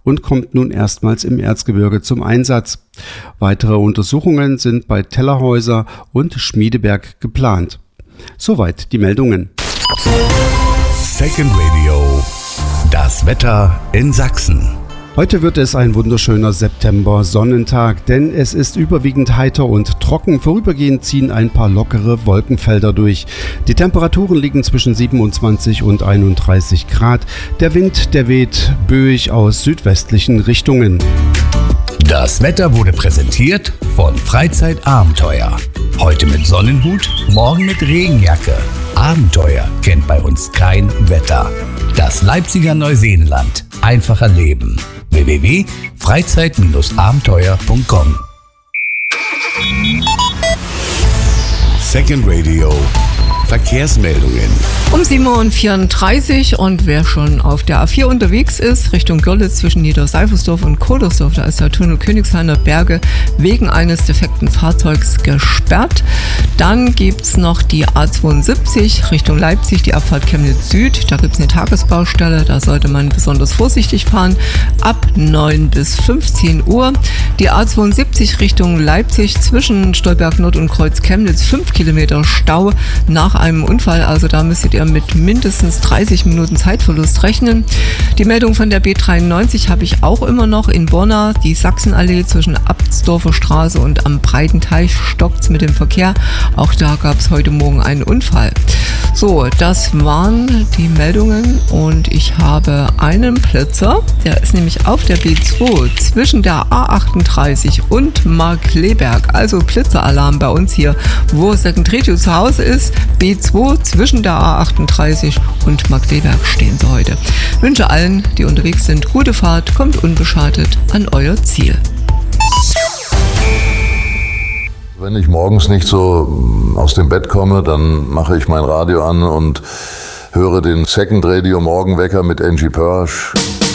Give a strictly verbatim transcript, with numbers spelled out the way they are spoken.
und kommt nun erstmals im Erzgebirge zum Einsatz. Weitere Untersuchungen sind bei Tellerhäuser und Schmiedeberg geplant. Soweit die Meldungen. Second Radio. Das Wetter in Sachsen. Heute wird es ein wunderschöner September-Sonnentag, denn es ist überwiegend heiter und trocken. Vorübergehend ziehen ein paar lockere Wolkenfelder durch. Die Temperaturen liegen zwischen siebenundzwanzig und einunddreißig Grad. Der Wind, der weht böig aus südwestlichen Richtungen. Das Wetter wurde präsentiert von Freizeitabenteuer. Heute mit Sonnenhut, morgen mit Regenjacke. Abenteuer kennt bei uns kein Wetter. Das Leipziger Neuseenland. Einfacher Leben. w w w punkt freizeit abenteuer punkt com. Second Radio. Verkehrsmeldungen. Um sieben Uhr vierunddreißig und wer schon auf der A vier unterwegs ist, Richtung Görlitz zwischen Niederseifersdorf und Kohlersdorf, da ist der Tunnel Königshainer Berge wegen eines defekten Fahrzeugs gesperrt. Dann gibt es noch die A zweiundsiebzig Richtung Leipzig, die Abfahrt Chemnitz Süd. Da gibt es eine Tagesbaustelle, da sollte man besonders vorsichtig fahren. Ab neun bis fünfzehn Uhr. Die A zweiundsiebzig Richtung Leipzig zwischen Stolberg Nord und Kreuz Chemnitz, fünf Kilometer Stau nach einem Unfall. Also da müsstet ihr mit mindestens dreißig Minuten Zeitverlust rechnen. Die Meldung von der B dreiundneunzig habe ich auch immer noch in Borna. Die Sachsenallee zwischen Abtsdorfer Straße und am Breitenteich stockt's mit dem Verkehr. Auch da gab es heute Morgen einen Unfall. So, das waren die Meldungen und ich habe einen Blitzer, der ist nämlich auf der B zwei zwischen der A achtunddreißig und Markkleeberg. Also Blitzeralarm bei uns hier, wo Second Radio zu Hause ist. B zwei zwischen der A achtunddreißig und Markkleeberg stehen sie heute. Ich wünsche allen, die unterwegs sind, gute Fahrt, kommt unbeschadet an euer Ziel. Wenn ich morgens nicht so aus dem Bett komme, dann mache ich mein Radio an und höre den Second Radio Morgenwecker mit Angie Pörsch.